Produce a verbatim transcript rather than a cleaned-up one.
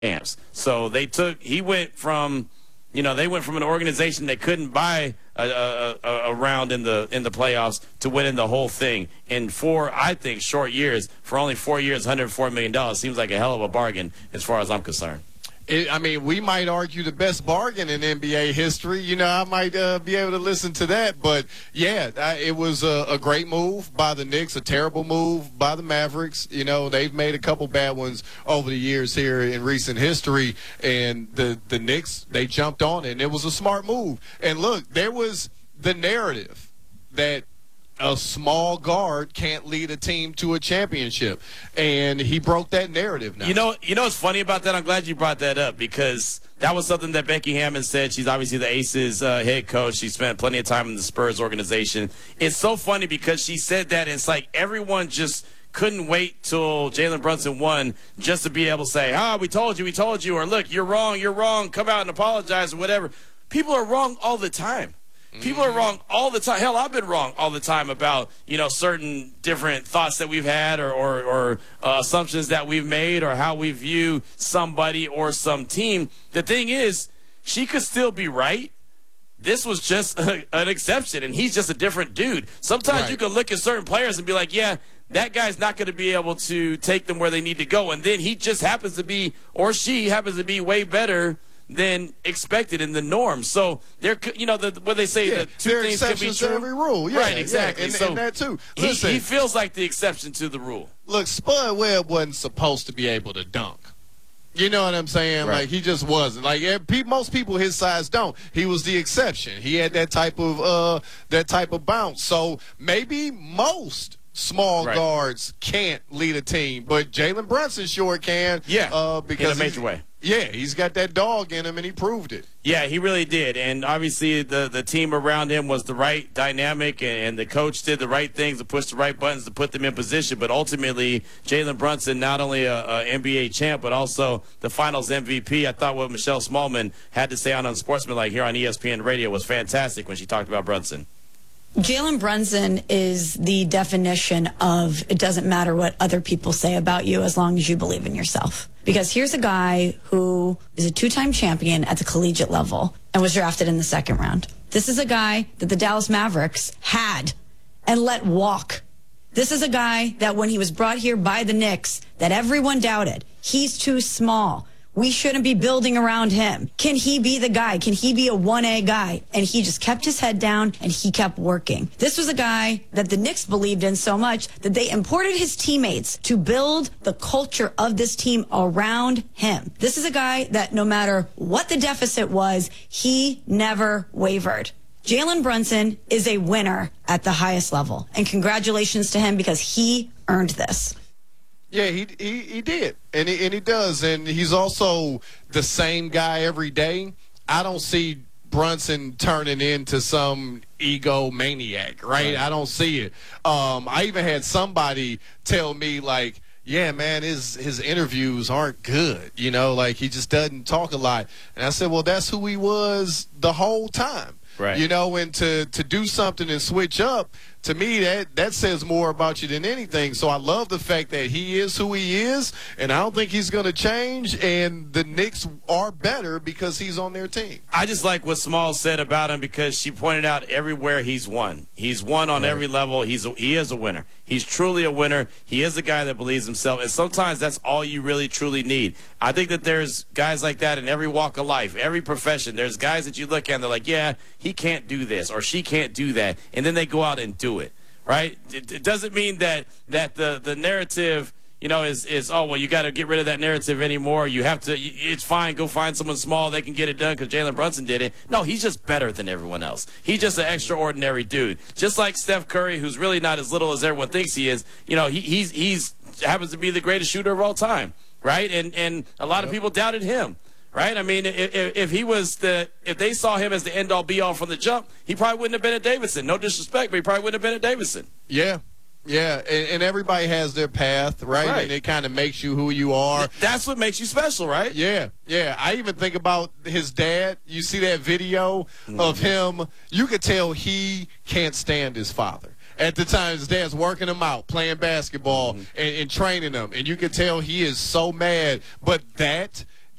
champs. So they took, he went from, you know, they went from an organization that couldn't buy a, a, a, a round in the in the playoffs to winning the whole thing in four, I think, short years. For only four years, one hundred four million dollars seems like a hell of a bargain as far as I'm concerned. It, I mean, we might argue the best bargain in N B A history. You know, I might uh, be able to listen to that. But, yeah, I, it was a, a great move by the Knicks, a terrible move by the Mavericks. You know, they've made a couple bad ones over the years here in recent history. And the, the Knicks, they jumped on it, and it was a smart move. And, look, there was the narrative that a small guard can't lead a team to a championship, and he broke that narrative now. You know, you know what's funny about that? I'm glad you brought that up because that was something that Becky Hammon said. She's obviously the Aces uh, head coach. She spent plenty of time in the Spurs organization. It's so funny because she said that, and it's like everyone just couldn't wait till Jalen Brunson won just to be able to say, ah, we told you, we told you, or look, you're wrong, you're wrong, come out and apologize or whatever. People are wrong all the time. People are wrong all the time. Hell, I've been wrong all the time about, you know, certain different thoughts that we've had or, or, or uh, assumptions that we've made or how we view somebody or some team. The thing is, she could still be right. This was just a, an exception, and he's just a different dude. Sometimes right. You can look at certain players and be like, yeah, that guy's not going to be able to take them where they need to go. And then he just happens to be, or she happens to be way better than expected in the norm. So there, you know, the, what they say, yeah, the two things can be true. To every rule, yeah, right? Exactly. Yeah, and, so and that too. Listen, he, he feels like the exception to the rule. Look, Spud Webb wasn't supposed to be able to dunk. You know what I'm saying? Right. Like, he just wasn't. Like, most people his size don't. He was the exception. He had that type of uh, that type of bounce. So maybe most small right. guards can't lead a team, but Jalen Brunson sure can. Yeah, uh, because in a major way. Yeah, he's got that dog in him, and he proved it. Yeah, he really did. And obviously the, the team around him was the right dynamic, and, and the coach did the right things to push the right buttons to put them in position. But ultimately, Jalen Brunson, not only a, a N B A champ, but also the finals M V P. I thought what Michelle Smallman had to say on Unsportsmanlike here on E S P N Radio was fantastic when she talked about Brunson. Jalen Brunson is the definition of it doesn't matter what other people say about you as long as you believe in yourself. Because here's a guy who is a two-time champion at the collegiate level and was drafted in the second round. This is a guy that the Dallas Mavericks had and let walk. This is a guy that when he was brought here by the Knicks, that everyone doubted. He's too small. We shouldn't be building around him. Can he be the guy? Can he be a one A guy? And he just kept his head down and he kept working. This was a guy that the Knicks believed in so much that they imported his teammates to build the culture of this team around him. This is a guy that no matter what the deficit was, he never wavered. Jalen Brunson is a winner at the highest level. And congratulations to him because he earned this. Yeah, he, he he did, and he, and he does, and he's also the same guy every day. I don't see Brunson turning into some egomaniac, right? right? I don't see it. Um, I even had somebody tell me, like, yeah, man, his his interviews aren't good, you know, like he just doesn't talk a lot. And I said, well, that's who he was the whole time. Right. You know, and to, to do something and switch up, to me, that, that says more about you than anything. So I love the fact that he is who he is, and I don't think he's going to change, and the Knicks are better because he's on their team. I just like what Small said about him because she pointed out everywhere he's won. He's won on right. every level. He's a, he is a winner. He's truly a winner. He is a guy that believes himself, and sometimes that's all you really, truly need. I think that there's guys like that in every walk of life, every profession. There's guys that you look at and they're like, yeah, he can't do this or she can't do that, and then they go out and do it, right? It, it doesn't mean that that the, the narrative, you know, is, is oh, well, you got to get rid of that narrative anymore. You have to, it's fine, go find someone small, they can get it done because Jalen Brunson did it. No, he's just better than everyone else. He's just an extraordinary dude. Just like Steph Curry, who's really not as little as everyone thinks he is. You know, he, he's he's happens to be the greatest shooter of all time, right? And, and a lot of people doubted him. Right? I mean, if, if he was the, if they saw him as the end-all, be-all from the jump, he probably wouldn't have been at Davidson. No disrespect, but he probably wouldn't have been at Davidson. Yeah. Yeah, and, and everybody has their path, right? right? And it kind of makes you who you are. That's what makes you special, right? Yeah, yeah. I even think about his dad. You see that video mm-hmm. of him. You could tell he can't stand his father. At the time, his dad's working him out, playing basketball, mm-hmm. and, and training him. And you can tell he is so mad. But that